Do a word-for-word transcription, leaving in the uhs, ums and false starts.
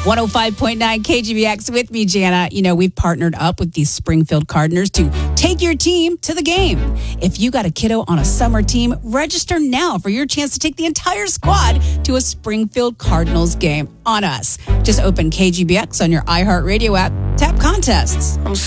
one oh five point nine K G B X with me, Jana. You know, we've partnered up with these Springfield Cardinals to take your team to the game. If you got a kiddo on a summer team, register now for your chance to take the entire squad to a Springfield Cardinals game on us. Just open K G B X on your iHeartRadio app, tap contests.